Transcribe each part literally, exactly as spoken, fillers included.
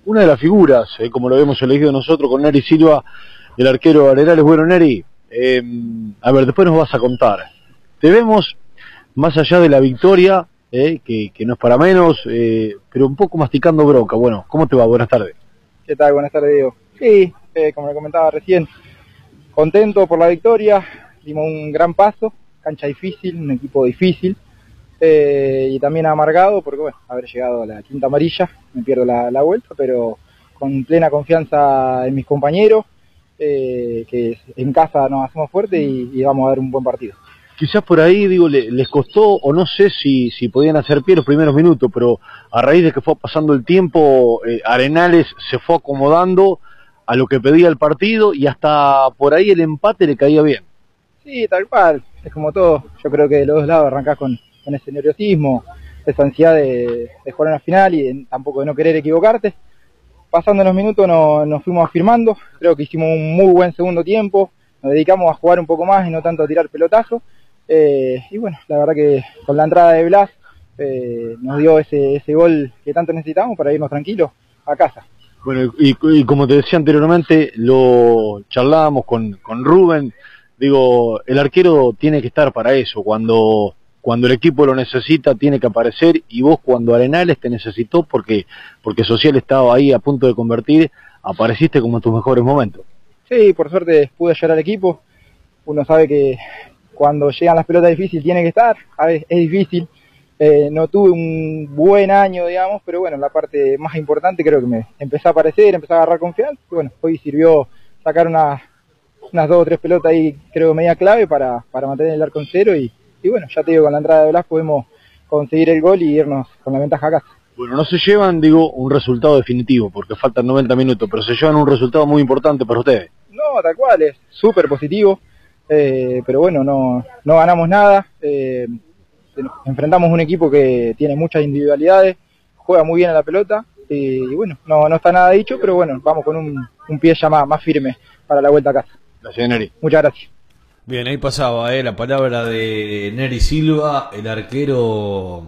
una de las figuras, eh, como lo habíamos elegido nosotros con Nery Silva, el arquero de Arenales. Bueno, Nery, eh, a ver, después nos vas a contar. Te vemos más allá de la victoria, eh, que, que no es para menos, eh, pero un poco masticando bronca. Bueno, ¿cómo te va? Buenas tardes. ¿Qué tal? Buenas tardes, Diego. Sí, eh, como le comentaba recién, contento por la victoria, dimos un gran paso, cancha difícil, un equipo difícil, eh, y también amargado porque, bueno, haber llegado a la quinta amarilla, me pierdo la, la vuelta, pero con plena confianza en mis compañeros, eh, que en casa nos hacemos fuertes y, y vamos a dar un buen partido. Quizás por ahí, digo, le, les costó, o no sé si, si podían hacer pie los primeros minutos, pero a raíz de que fue pasando el tiempo, eh, Arenales se fue acomodando a lo que pedía el partido y hasta por ahí el empate le caía bien. Sí, tal cual, es como todo. Yo creo que de los dos lados arrancás con, con ese nerviosismo, esa ansiedad de, de jugar en la final y de, tampoco de no querer equivocarte. Pasando los minutos no, nos fuimos afirmando, creo que hicimos un muy buen segundo tiempo, nos dedicamos a jugar un poco más y no tanto a tirar pelotazos. Eh, y bueno, la verdad que con la entrada de Blas eh, nos dio ese, ese gol que tanto necesitamos para irnos tranquilos a casa. Bueno, y, y como te decía anteriormente, lo charlábamos con, con Rubén, digo, el arquero tiene que estar para eso, cuando, cuando el equipo lo necesita tiene que aparecer, y vos cuando Arenales te necesitó, porque, porque Social estaba ahí a punto de convertir, apareciste como en tus mejores momentos. Sí, por suerte pude ayudar al equipo, uno sabe que cuando llegan las pelotas difíciles tiene que estar, a veces es difícil. Eh, no tuve un buen año, digamos, pero bueno, la parte más importante creo que me empecé a aparecer, empecé a agarrar confianza, y bueno, hoy sirvió sacar unas, unas dos o tres pelotas ahí, creo que media clave para, para mantener el arco en cero, y, y bueno, ya te digo, con la entrada de Blas podemos conseguir el gol y irnos con la ventaja a casa. Bueno, no se llevan, digo, un resultado definitivo, porque faltan noventa minutos, pero se llevan un resultado muy importante para ustedes. No, tal cual, es súper positivo, eh, pero bueno, no, no ganamos nada, eh, enfrentamos un equipo que tiene muchas individualidades, juega muy bien a la pelota y, y bueno, no, no está nada dicho, pero bueno, vamos con un, un pie ya más, más firme para la vuelta a casa. Gracias, Nery. Muchas gracias. Bien, ahí pasaba eh, la palabra de Nery Silva, el arquero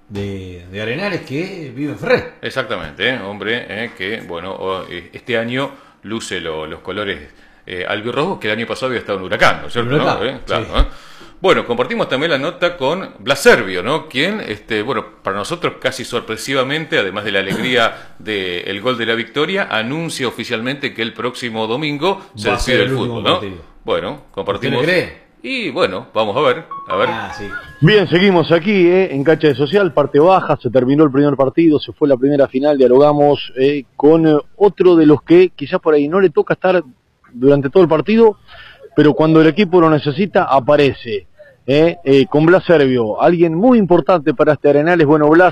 de, de Arenales que vive en Ferrer. Exactamente, eh, hombre, eh, que bueno, este año luce lo, los colores eh, albirrojos que el año pasado había estado en Huracán, ¿no es cierto? Huracán, ¿no? ¿Eh? Claro, sí. ¿eh? Bueno, compartimos también la nota con Blas Servio, ¿no? Quien, este, bueno, para nosotros casi sorpresivamente, además de la alegría del gol de la victoria, anuncia oficialmente que el próximo domingo se decide el fútbol, ¿no? Partido. Bueno, compartimos. ¿Usted le cree? Y bueno, vamos a ver, a ver. Ah, sí. Bien, seguimos aquí, eh, en Cancha de Social, parte baja, se terminó el primer partido, se fue la primera final, dialogamos eh, con eh, otro de los que quizás por ahí no le toca estar durante todo el partido, pero cuando el equipo lo necesita, aparece, eh, eh, con Blas Servio, alguien muy importante para este Arenales. Bueno, Blas,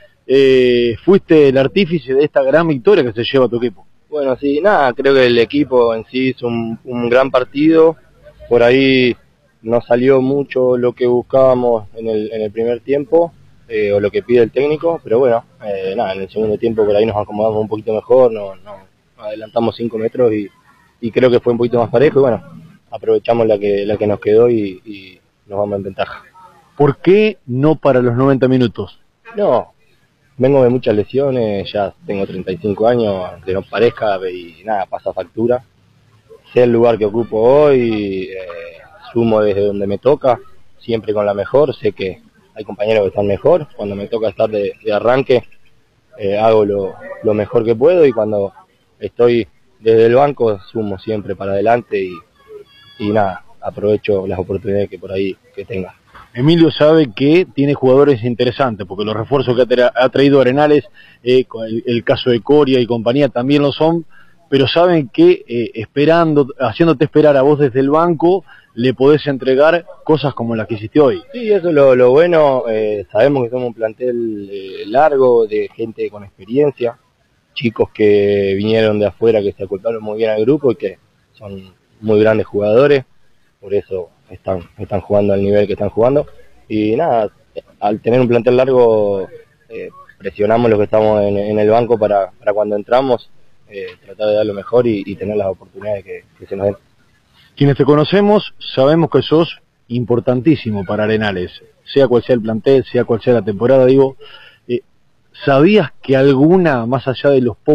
eh, fuiste el artífice de esta gran victoria que se lleva tu equipo. Bueno, sí, nada, creo que el equipo en sí hizo un, un gran partido, por ahí no salió mucho lo que buscábamos en el, en el primer tiempo, eh, o lo que pide el técnico, pero bueno, eh, nada, en el segundo tiempo por ahí nos acomodamos un poquito mejor, no, no adelantamos cinco metros y, y creo que fue un poquito más parejo y bueno, aprovechamos la que la que nos quedó y, y nos vamos en ventaja. ¿Por qué no para los noventa minutos? No, vengo de muchas lesiones, ya tengo treinta y cinco años, aunque no parezca, y nada, pasa factura. Sé el lugar que ocupo hoy, eh, sumo desde donde me toca, siempre con la mejor, sé que hay compañeros que están mejor, cuando me toca estar de, de arranque, eh, hago lo, lo mejor que puedo y cuando estoy desde el banco sumo siempre para adelante y y nada, aprovecho las oportunidades que por ahí que tenga. Emilio sabe que tiene jugadores interesantes, porque los refuerzos que ha, tra ha traído Arenales, eh, el, el caso de Coria y compañía también lo son, pero saben que eh, esperando, haciéndote esperar a vos desde el banco, le podés entregar cosas como las que hiciste hoy. Sí, eso es lo, lo bueno, eh, sabemos que somos un plantel eh, largo, de gente con experiencia, chicos que vinieron de afuera, que se acoplaron muy bien al grupo y que son muy grandes jugadores, por eso están, están jugando al nivel que están jugando, y nada, al tener un plantel largo, eh, presionamos los que estamos en, en el banco para, para cuando entramos, eh, tratar de dar lo mejor y, y tener las oportunidades que, que se nos den. Quienes te conocemos sabemos que sos importantísimo para Arenales, sea cual sea el plantel, sea cual sea la temporada, digo, eh, ¿sabías que alguna, más allá de los